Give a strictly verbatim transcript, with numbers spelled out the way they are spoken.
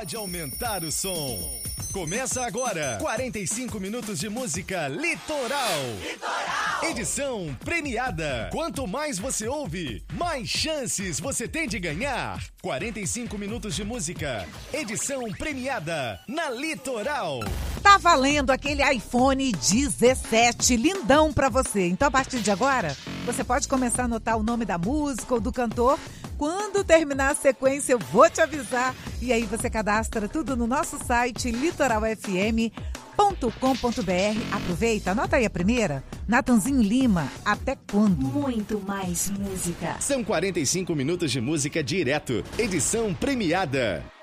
Pode aumentar o som. Começa agora, quarenta e cinco minutos de música Litoral. Litoral! Edição premiada. Quanto mais você ouve, mais chances você tem de ganhar. quarenta e cinco minutos de música, edição premiada na Litoral. Tá valendo aquele iPhone dezessete, lindão pra você. Então, a partir de agora, você pode começar a anotar o nome da música ou do cantor. Quando terminar a sequência, eu vou te avisar. E aí você cadastra tudo no nosso site litoral f m ponto com ponto b r. Aproveita, anota aí a primeira. Natanzinho Lima, até quando? Muito mais música. São quarenta e cinco minutos de música direto, edição premiada.